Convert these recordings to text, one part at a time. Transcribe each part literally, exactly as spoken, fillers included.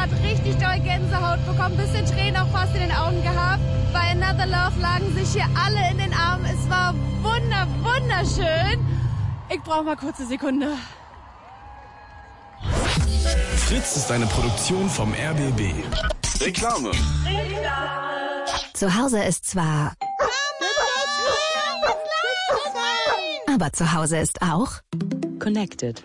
gerade richtig doll Gänsehaut bekommen, bisschen Tränen auch fast in den Augen gehabt. Bei Another Love lagen sich hier alle in den Armen. Es war wunder, wunderschön. Ich brauche mal kurze Sekunde. Fritz ist eine Produktion vom R B B. Reklame. Zu Hause ist zwar... Aber zu Hause ist auch... Connected.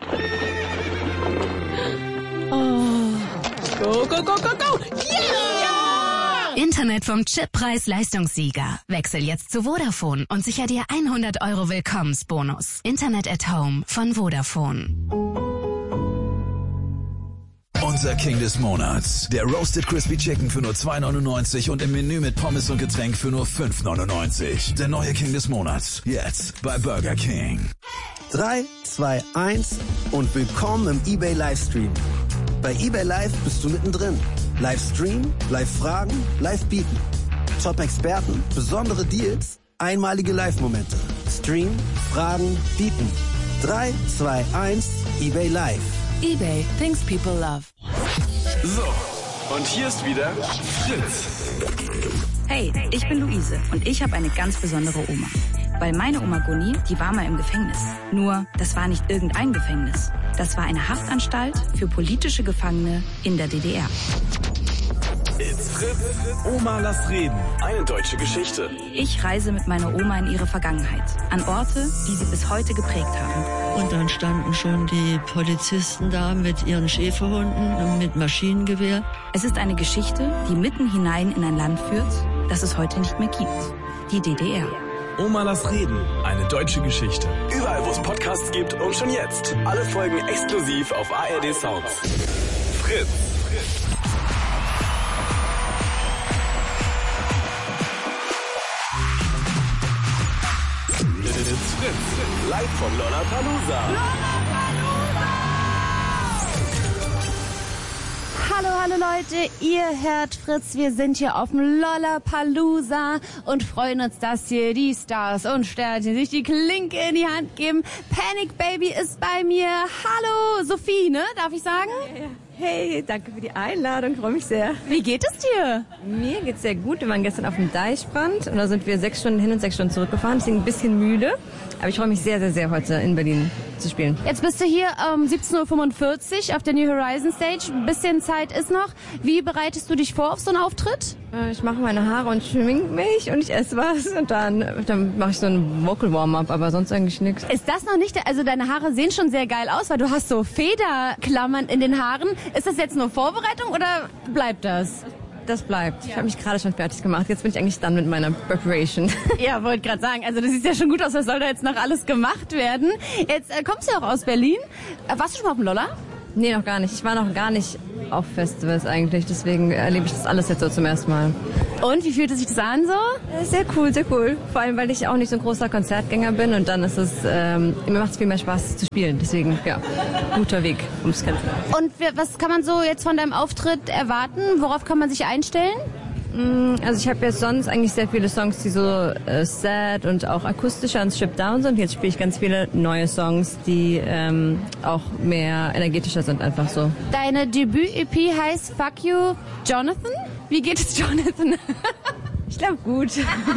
Oh. Go, go, go, go, go! Yeah! Internet vom Chippreis-Leistungssieger. Wechsel jetzt zu Vodafone und sicher dir hundert Euro Willkommensbonus. Internet at Home von Vodafone. Unser King des Monats. Der Roasted Crispy Chicken für nur zwei neunundneunzig und im Menü mit Pommes und Getränk für nur fünf neunundneunzig. Der neue King des Monats. Jetzt bei Burger King. drei, zwei, eins und willkommen im eBay Livestream. Bei eBay Live bist du mittendrin. Livestream, Live-Fragen, Live-Bieten. Top-Experten, besondere Deals, einmalige Live-Momente. Stream, Fragen, Bieten. drei, zwei, eins, eBay Live. eBay, things people love. So, und hier ist wieder Fritz. Hey, ich bin Luise und ich habe eine ganz besondere Oma. Weil meine Oma Goni, die war mal im Gefängnis. Nur, das war nicht irgendein Gefängnis. Das war eine Haftanstalt für politische Gefangene in der D D R. It's Fritz. Oma, lass reden. Eine deutsche Geschichte. Ich reise mit meiner Oma in ihre Vergangenheit. An Orte, die sie bis heute geprägt haben. Und dann standen schon die Polizisten da mit ihren Schäferhunden und mit Maschinengewehr. Es ist eine Geschichte, die mitten hinein in ein Land führt, das es heute nicht mehr gibt. Die D D R. Oma, lass reden. Eine deutsche Geschichte. Überall, wo es Podcasts gibt und schon jetzt. Alle Folgen exklusiv auf A R D Sounds. Fritz. Fritz. It's Fritz. Live vom Lollapalooza. Hallo, hallo Leute, ihr hört Fritz, wir sind hier auf dem Lollapalooza und freuen uns, dass hier die Stars und Sternchen sich die Klinke in die Hand geben. Panic Baby ist bei mir. Hallo, Sophie, ne? Darf ich sagen? Ja, ja. Hey, danke für die Einladung, freue mich sehr. Wie geht es dir? Mir geht's sehr gut. Wir waren gestern auf dem Deichbrand und da sind wir sechs Stunden hin und sechs Stunden zurückgefahren. Deswegen ein bisschen müde, aber ich freue mich sehr, sehr, sehr, heute in Berlin zu spielen. Jetzt bist du hier um siebzehn Uhr fünfundvierzig auf der New Horizon Stage. Ein bisschen Zeit ist noch. Wie bereitest du dich vor auf so einen Auftritt? Ich mache meine Haare und schmink mich und ich esse was und dann, dann mache ich so ein Vocal Warm-Up, aber sonst eigentlich nichts. Ist das noch nicht, also deine Haare sehen schon sehr geil aus, weil du hast so Federklammern in den Haaren. Ist das jetzt nur Vorbereitung oder bleibt das? Das bleibt. Ich habe mich gerade schon fertig gemacht. Jetzt bin ich eigentlich dann mit meiner Preparation. Ja, wollte gerade sagen, also das sieht ja schon gut aus, was soll da jetzt noch alles gemacht werden? Jetzt äh, kommst du ja auch aus Berlin. Äh, warst du schon mal auf dem Lolla? Nee, noch gar nicht. Ich war noch gar nicht auf Festivals eigentlich, deswegen erlebe ich das alles jetzt so zum ersten Mal. Und, wie fühlt es sich das an so? Sehr cool, sehr cool. Vor allem, weil ich auch nicht so ein großer Konzertgänger bin und dann ist es, ähm, mir macht es viel mehr Spaß zu spielen. Deswegen, ja, guter Weg, um es kennenzulernen. Und was kann man so jetzt von deinem Auftritt erwarten? Worauf kann man sich einstellen? Also ich habe jetzt sonst eigentlich sehr viele Songs, die so äh, sad und auch akustischer und stripped down sind. Jetzt spiele ich ganz viele neue Songs, die ähm, auch mehr energetischer sind, einfach so. Deine Debüt-E P heißt Fuck You, Jonathan? Wie geht es, Jonathan? Ich glaube gut.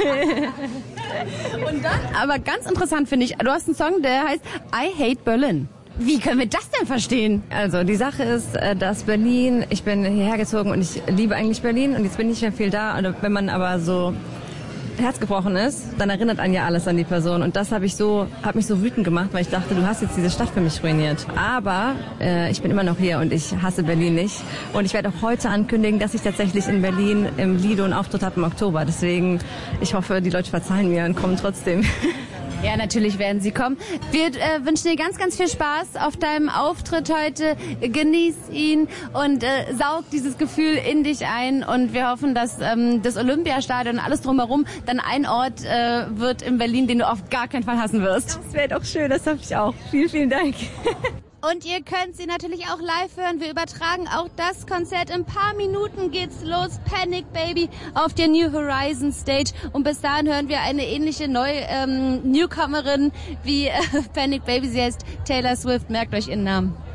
Und dann, aber ganz interessant finde ich, du hast einen Song, der heißt I Hate Berlin. Wie können wir das denn verstehen? Also die Sache ist, dass Berlin, ich bin hierher gezogen und ich liebe eigentlich Berlin und jetzt bin ich nicht mehr viel da. Und wenn man aber so herzgebrochen ist, dann erinnert einen ja alles an die Person. Und das habe ich so, hat mich so wütend gemacht, weil ich dachte, du hast jetzt diese Stadt für mich ruiniert. Aber äh, ich bin immer noch hier und ich hasse Berlin nicht. Und ich werde auch heute ankündigen, dass ich tatsächlich in Berlin im Lido einen Auftritt habe im Oktober. Deswegen, ich hoffe, die Leute verzeihen mir und kommen trotzdem. Ja, natürlich werden sie kommen. Wir äh, wünschen dir ganz, ganz viel Spaß auf deinem Auftritt heute. Genieß ihn und äh, saug dieses Gefühl in dich ein. Und wir hoffen, dass ähm, das Olympiastadion und alles drumherum dann ein Ort äh, wird in Berlin, den du auf gar keinen Fall hassen wirst. Das wäre doch schön, das hoffe ich auch. Vielen, vielen Dank. Und ihr könnt sie natürlich auch live hören. Wir übertragen auch das Konzert. In ein paar Minuten geht's los. Panic Baby auf der New Horizon Stage. Und bis dahin hören wir eine ähnliche neue ähm, Newcomerin wie äh, Panic Baby. Sie heißt Taylor Swift. Merkt euch ihren Namen.